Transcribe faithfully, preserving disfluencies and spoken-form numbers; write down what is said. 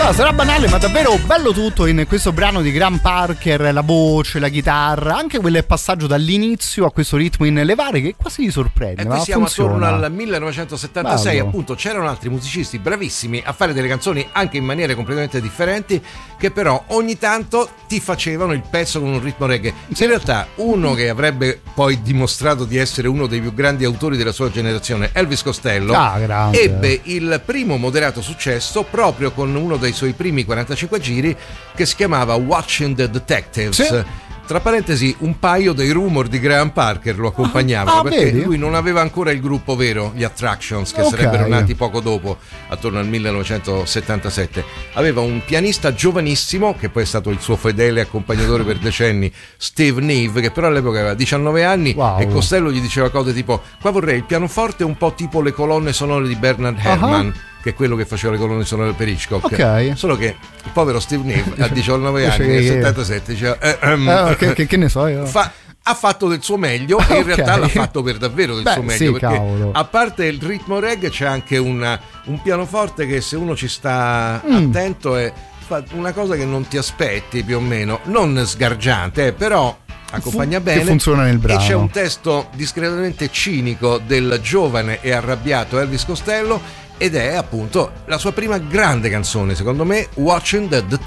No, sarà banale, ma davvero bello tutto in questo brano di Graham Parker, la voce, la chitarra, anche quel passaggio dall'inizio a questo ritmo in levare che quasi mi sorprende. E qui ma siamo funziona. attorno al millenovecentosettantasei, Bello. appunto c'erano altri musicisti bravissimi a fare delle canzoni anche in maniere completamente differenti, che però ogni tanto ti facevano il pezzo con un ritmo reggae. In realtà uno che avrebbe poi dimostrato di essere uno dei più grandi autori della sua generazione, Elvis Costello, Ah, grande. ebbe il primo moderato successo proprio con uno dei suoi primi quarantacinque giri che si chiamava Watching the Detectives. Sì. Tra parentesi, un paio dei Rumor di Graham Parker lo accompagnavano, Ah, perché vedi? lui non aveva ancora il gruppo vero, gli Attractions, che Ok. sarebbero nati poco dopo, attorno al millenovecentosettantasette. Aveva un pianista giovanissimo, che poi è stato il suo fedele accompagnatore per decenni, Steve Neve, che però all'epoca aveva diciannove anni. Wow. E Costello gli diceva cose tipo: qua vorrei il pianoforte un po' tipo le colonne sonore di Bernard Herrmann, che è quello che faceva le colonne sonore per Hitchcock. Ok. Solo che il povero Steve Neve a diciannove Dice anni, che- nel settantasette, diceva eh, ehm, Eh, che, che- che ne so io. fa- ha fatto del suo meglio e in Ok. realtà l'ha fatto per davvero del Beh, suo meglio, sì, perché cavolo. a parte il ritmo reggae c'è anche una- un pianoforte che, se uno ci sta Mm. attento, è fa una cosa che non ti aspetti, più o meno, non sgargiante, eh, però accompagna Fu- bene, che funziona nel brano. e c'è un testo discretamente cinico del giovane e arrabbiato Elvis Costello, ed è appunto la sua prima grande canzone, secondo me, Watching the